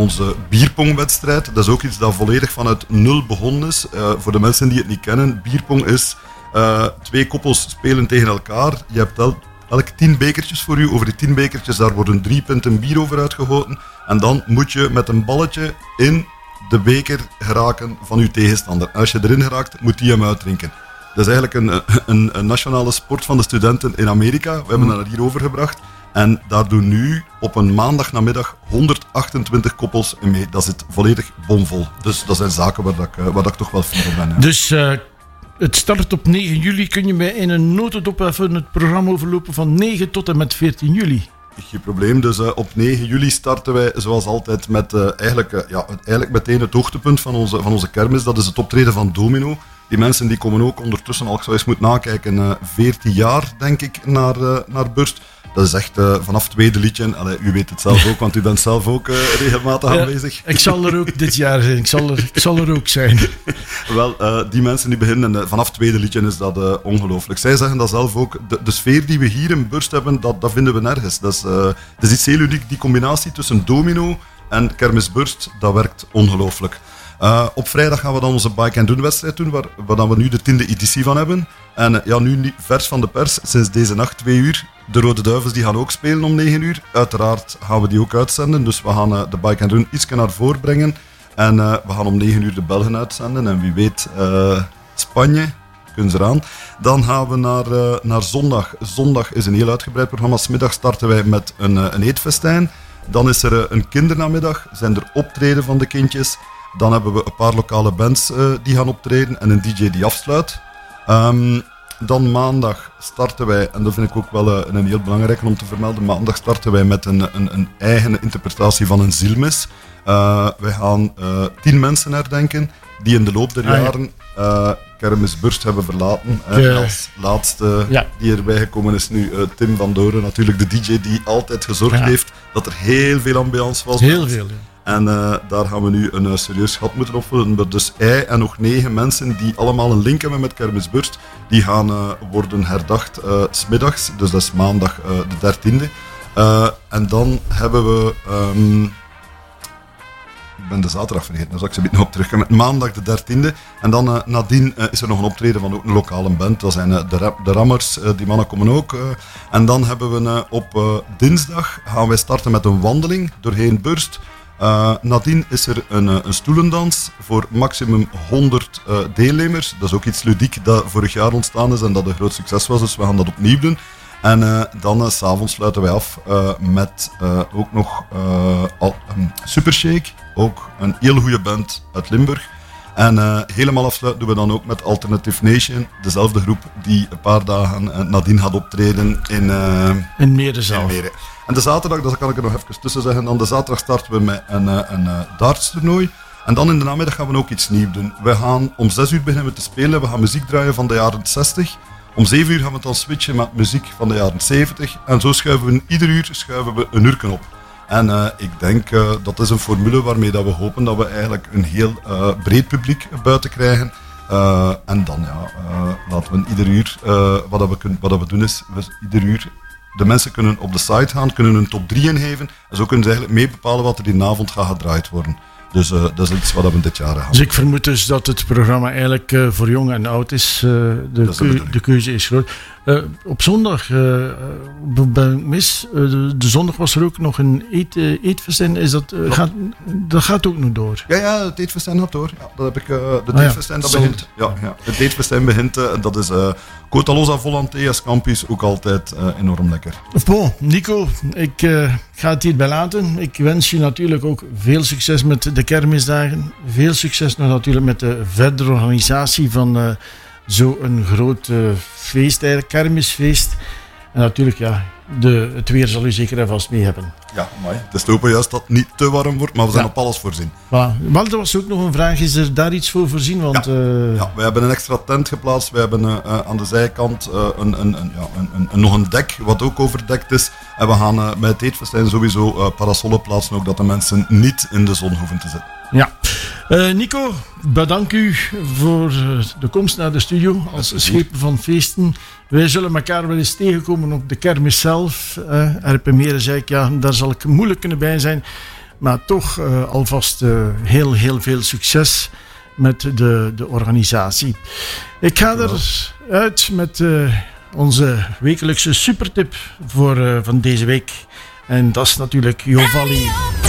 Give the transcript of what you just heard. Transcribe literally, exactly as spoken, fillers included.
onze bierpongwedstrijd. Dat is ook iets dat volledig vanuit nul begonnen is. Uh, voor de mensen die het niet kennen, bierpong is uh, twee koppels spelen tegen elkaar. Je hebt el- elk tien bekertjes voor u. Over die tien bekertjes, daar worden drie punten bier over uitgegoten. En dan moet je met een balletje in de beker geraken van uw tegenstander. En als je erin geraakt, moet die hem uitdrinken. Dat is eigenlijk een, een, een nationale sport van de studenten in Amerika. We hebben dat hier overgebracht. En daar doen nu op een maandagnamiddag honderdachtentwintig koppels mee. Dat zit volledig bomvol. Dus dat zijn zaken waar, dat ik, waar dat ik toch wel fier op ben. Ja. Dus uh, het start op negen juli. Kun je mij in een notendop even het programma overlopen van negen tot en met veertien juli? Geen probleem. Dus uh, op negen juli starten wij zoals altijd met uh, eigenlijk, uh, ja, eigenlijk meteen het hoogtepunt van onze, van onze kermis. Dat is het optreden van Domino. Die mensen die komen ook ondertussen, al ik zou eens moeten nakijken, uh, veertien jaar denk ik naar, uh, naar Burst. Dat is echt uh, vanaf het tweede liedje. Allee, u weet het zelf ook, want u bent zelf ook uh, regelmatig ja, aanwezig. Ik zal er ook dit jaar zijn. Ik zal er, ik zal er ook zijn. Wel, uh, die mensen die beginnen, uh, vanaf het tweede liedje is dat uh, ongelooflijk. Zij zeggen dat zelf ook. De, de sfeer die we hier in Burst hebben, dat, dat vinden we nergens. Dat is, uh, dat is iets heel uniek. Die combinatie tussen Domino en Kermis Burst, dat werkt ongelooflijk. Uh, op vrijdag gaan we dan onze Bike and Doen wedstrijd doen, waar, waar dan we nu de tiende editie van hebben. En uh, ja, nu vers van de pers, sinds deze nacht twee uur. De Rode Duivels die gaan ook spelen om negen uur. Uiteraard gaan we die ook uitzenden, dus we gaan uh, de Bike and Doen iets naar voren brengen. En uh, we gaan om negen uur de Belgen uitzenden. En wie weet, uh, Spanje, kunnen ze eraan. Dan gaan we naar, uh, naar zondag. Zondag is een heel uitgebreid programma. 's Middag starten wij met een, uh, een eetfestijn. Dan is er uh, een kindernamiddag, zijn er optreden van de kindjes. Dan hebben we een paar lokale bands uh, die gaan optreden en een D J die afsluit. Um, dan maandag starten wij, en dat vind ik ook wel uh, een heel belangrijke om te vermelden, maandag starten wij met een, een, een eigen interpretatie van een zielmis. Uh, wij gaan uh, tien mensen herdenken die in de loop der ah, jaren uh, Kermis Burst hebben verlaten. Uh, ja. Als laatste ja. die erbij gekomen is nu uh, Tim van Doren, natuurlijk de D J die altijd gezorgd ja. heeft dat er heel veel ambiance was. Heel veel, ja. En uh, daar gaan we nu een uh, serieus gat moeten opvullen. Dus hij en nog negen mensen die allemaal een link hebben met Kermis Burst, die gaan uh, worden herdacht uh, 's middags. Dus dat is maandag uh, de dertiende. Uh, en dan hebben we... Um, ik ben de zaterdag vergeten, daar zal ik ze een beetje op terugkomen. Maandag de dertiende. En dan uh, nadien uh, is er nog een optreden van ook een lokale band. Dat zijn uh, de, rap, de Rammers, uh, die mannen komen ook. Uh, en dan hebben we uh, op uh, dinsdag gaan wij starten met een wandeling doorheen Burst. Uh, nadien is er een, een stoelendans voor maximum honderd uh, deelnemers. Dat is ook iets ludiek dat vorig jaar ontstaan is en dat een groot succes was, dus we gaan dat opnieuw doen. En uh, dan uh, 's avonds sluiten wij af uh, met uh, ook nog uh, al, um, Supershake, ook een heel goede band uit Limburg. En uh, helemaal afsluiten doen we dan ook met Alternative Nation, dezelfde groep die een paar dagen uh, nadien gaat optreden in, uh, in Merenzaal. in Meren. En de zaterdag, dat kan ik er nog even tussen zeggen, dan de zaterdag starten we met een, een, een dartstoernooi. En dan in de namiddag gaan we ook iets nieuws doen. We gaan om zes uur beginnen te spelen, we gaan muziek draaien van de jaren zestig. Om zeven uur gaan we dan switchen met muziek van de jaren zeventig. En zo schuiven we ieder uur schuiven we een uur op. En uh, ik denk uh, dat is een formule waarmee dat we hopen dat we eigenlijk een heel uh, breed publiek buiten krijgen. Uh, en dan ja, uh, laten we ieder uur, uh, wat, dat we kun, wat dat we doen is, we, ieder uur, de mensen kunnen op de site gaan, kunnen een top drie ingeven. En zo kunnen ze eigenlijk mee bepalen wat er die avond gaat gedraaid worden. Dus uh, dat is iets wat we dit jaar gaan. Dus ik vermoed dus dat het programma eigenlijk uh, voor jong en oud is. Uh, de, keu- de, de keuze is groot. Uh, op zondag, uh, ben ik mis, uh, de, de zondag was er ook nog een eet, uh, eetfestijn. Is dat, uh, gaat, dat gaat ook nog door? Ja, ja, het eetfestijn gaat door. Ja, dat heb ik, uh, de ah, eetfestijn ja. dat begint. Ja, ja. Het eetfestijn begint, uh, dat is uh, Cotalosa Volante als Campus, ook altijd uh, enorm lekker. Bon, Nico, ik uh, ga het hierbij laten. Ik wens je natuurlijk ook veel succes met de kermisdagen. Veel succes nog natuurlijk met de verdere organisatie van uh, zo'n groot uh, feest, eigenlijk kermisfeest. En natuurlijk, ja, de, het weer zal u zeker en vast mee hebben. Ja, mooi. Het is te hopen juist dat het niet te warm wordt, maar we zijn ja. op alles voorzien. Voilà. Wel, er was ook nog een vraag, is er daar iets voor voorzien? Want, ja. Uh... ja, we hebben een extra tent geplaatst. We hebben uh, uh, aan de zijkant uh, een, een, een, ja, een, een, een, nog een dek, wat ook overdekt is. En we gaan uh, bij het eetfestijn sowieso uh, parasollen plaatsen, ook dat de mensen niet in de zon hoeven te zitten. Ja. Uh, Nico, bedankt u voor uh, de komst naar de studio als scheper van feesten. Wij zullen elkaar wel eens tegenkomen op de kermis zelf. Uh, R P Meren zei ik, ja, daar zal ik moeilijk kunnen bij zijn. Maar toch uh, alvast uh, heel, heel veel succes met de, de organisatie. Ik ga eruit met uh, onze wekelijkse supertip voor, uh, van deze week. En dat is natuurlijk Jovalli.